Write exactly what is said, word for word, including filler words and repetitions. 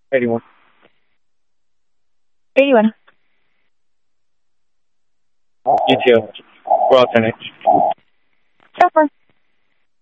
eighty-one. eighty-one. U T O. We're alternate. So far.